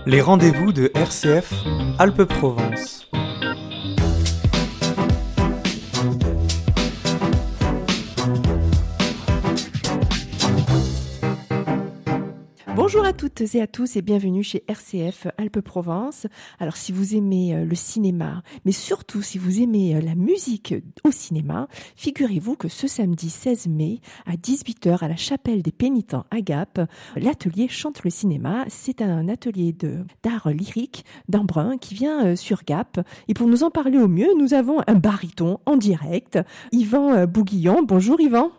Les rendez-vous de RCF Alpes-Provence. Bonjour à toutes et à tous et bienvenue chez RCF Alpes-Provence. Alors si vous aimez le cinéma, mais surtout si vous aimez la musique au cinéma, figurez-vous que ce samedi 16 mai à 18h à la chapelle des Pénitents à Gap, l'atelier Chante le cinéma. C'est un atelier d'art lyrique d'Embrun qui vient sur Gap. Et pour nous en parler au mieux, nous avons un baryton en direct, Yvan Bouguillon. Bonjour Yvan.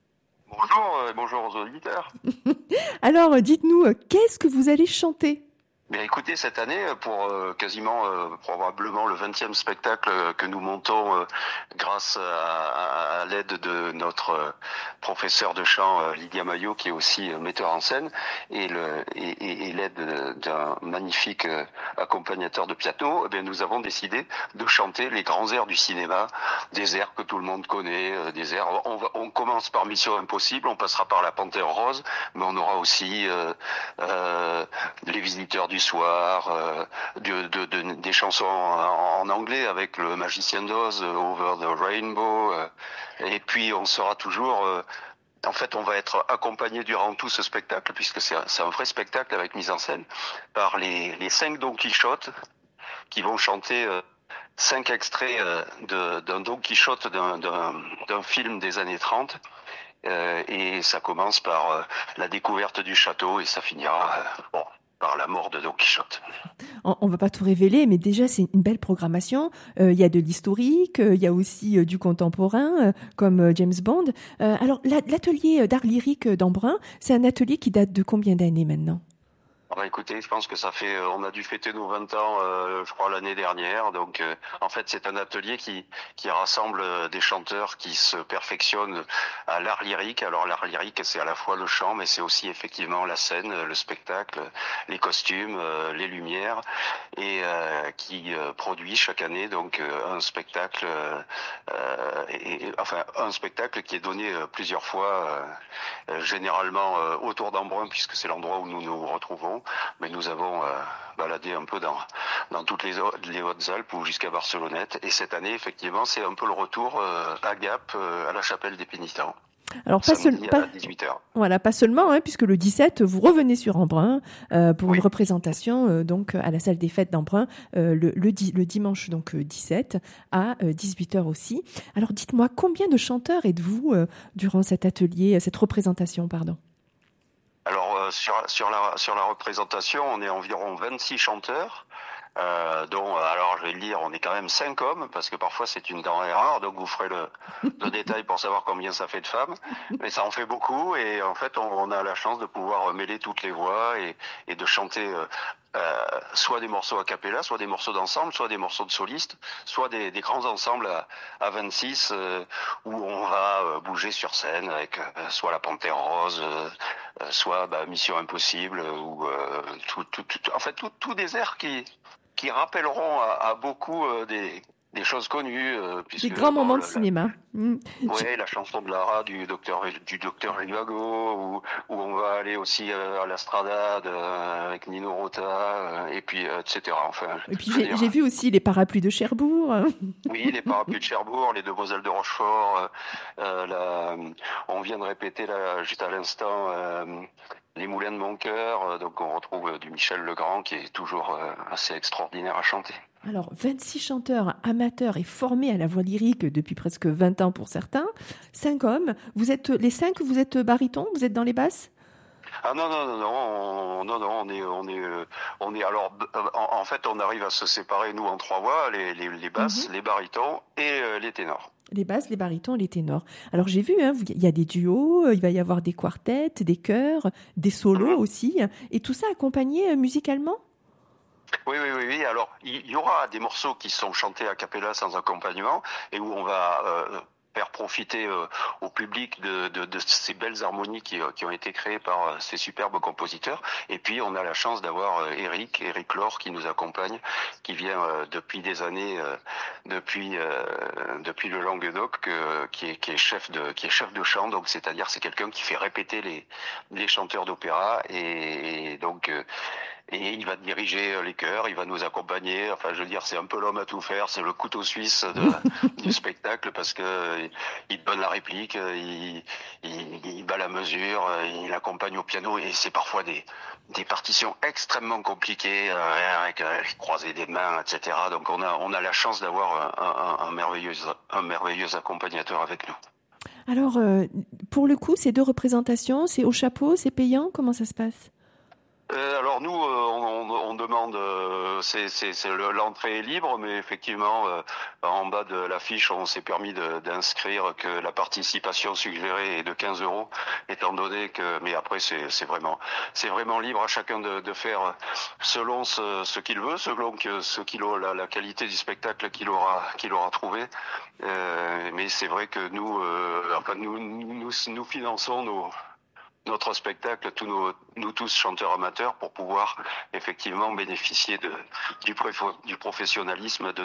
Bonjour aux auditeurs. Alors, dites-nous, qu'est-ce que vous allez chanter ? Bien, écoutez, cette année, pour quasiment probablement le 20e spectacle que nous montons grâce à l'aide de notre professeur de chant Lydia Maillot, qui est aussi metteur en scène, et l'aide d'un magnifique accompagnateur de piano, eh bien, nous avons décidé de chanter les grands airs du cinéma, des airs que tout le monde connaît, des airs. On commence par Mission Impossible, on passera par La Panthère Rose, mais on aura aussi Les Visiteurs du soir, des chansons en anglais avec le Magicien d'Oz, Over the Rainbow, et puis on sera toujours... En fait, on va être accompagné durant tout ce spectacle, puisque c'est un vrai spectacle avec mise en scène, par les 5 Don Quichotte qui vont chanter 5 extraits d'un Don Quichotte d'un film des années 30. Et ça commence par la découverte du château et ça finira par la mort de Don Quichotte. On ne va pas tout révéler, mais déjà c'est une belle programmation. Il y a de l'historique, il y a aussi du contemporain, comme James Bond. Alors l'atelier d'art lyrique d'Embrun, c'est un atelier qui date de combien d'années maintenant ? Écoutez, je pense que on a dû fêter nos 20 ans, je crois, l'année dernière. Donc, en fait, c'est un atelier qui rassemble des chanteurs qui se perfectionnent à l'art lyrique. Alors, l'art lyrique, c'est à la fois le chant, mais c'est aussi effectivement la scène, le spectacle, les costumes, les lumières, et qui produit chaque année donc un spectacle, un spectacle qui est donné plusieurs fois, généralement autour d'Embrun, puisque c'est l'endroit où nous nous retrouvons. Mais nous avons baladé un peu dans toutes les Hautes-Alpes ou jusqu'à Barcelonnette. Et cette année, effectivement, c'est un peu le retour à Gap, à la chapelle des Pénitents. Alors à 18h. Voilà, pas seulement, puisque le 17, vous revenez sur Embrun pour une représentation donc à la salle des fêtes d'Embrun le dimanche donc 17 à 18h aussi. Alors dites-moi, combien de chanteurs êtes-vous durant cet atelier, cette représentation, pardon ? Alors sur la représentation, on est environ 26 chanteurs. Dont, alors je vais le dire, on est quand même 5 hommes, parce que parfois c'est une denrée rare, donc vous ferez le détail pour savoir combien ça fait de femmes, mais ça en fait beaucoup, et en fait on a la chance de pouvoir mêler toutes les voix et de chanter soit des morceaux a cappella, soit des morceaux d'ensemble, soit des morceaux de solistes, soit des grands ensembles à 26 où on va bouger sur scène avec soit La Panthère Rose, soit Mission Impossible, ou en fait tout des airs qui rappelleront à beaucoup des choses connues. Des grands moments de cinéma. Oui, la chanson de Lara du docteur Rivago, où on va aller aussi à la Stradade avec Nino Rota, et puis etc. Enfin, et puis j'ai vu aussi les parapluies de Cherbourg. Oui, les parapluies de Cherbourg, les Demoiselles de Rochefort. On vient de répéter là, juste à l'instant les Moulins de mon cœur. Donc on retrouve du Michel Legrand qui est toujours assez extraordinaire à chanter. Alors, 26 chanteurs amateurs et formés à la voix lyrique depuis presque 20 ans pour certains. 5 hommes. Vous êtes les 5, vous êtes baryton, vous êtes dans les basses ? Ah non, on est alors en fait on arrive à se séparer nous en 3 voix, les basses, les barytons et les ténors. Les basses, les barytons et les ténors. Alors j'ai vu, il y a des duos, il va y avoir des quartets, des chœurs, des solos aussi, et tout ça accompagné musicalement ? Oui. Alors, il y aura des morceaux qui sont chantés a cappella sans accompagnement et où on va faire profiter au public de ces belles harmonies qui ont été créées par ces superbes compositeurs. Et puis, on a la chance d'avoir Eric Laure qui nous accompagne, qui vient depuis des années, depuis le Languedoc, qui est chef de chant. Donc, c'est-à-dire, c'est quelqu'un qui fait répéter les chanteurs d'opéra et donc et il va diriger les chœurs, il va nous accompagner. Enfin, je veux dire, c'est un peu l'homme à tout faire, c'est le couteau suisse du spectacle parce que il donne la réplique, il bat la mesure, il accompagne au piano et c'est parfois des partitions extrêmement compliquées avec croisé des mains, etc. Donc on a la chance d'avoir un merveilleux accompagnateur avec nous. Alors, pour le coup, ces deux représentations, c'est au chapeau, c'est payant, comment ça se passe? Alors nous, on demande, l'entrée est libre, mais effectivement, en bas de l'affiche, on s'est permis d'inscrire que la participation suggérée est de 15 euros, étant donné que, mais après c'est vraiment libre à chacun de faire selon ce qu'il veut, selon la qualité du spectacle qu'il aura trouvé. Mais c'est vrai que nous finançons notre spectacle, nous tous chanteurs amateurs, pour pouvoir effectivement bénéficier du professionnalisme de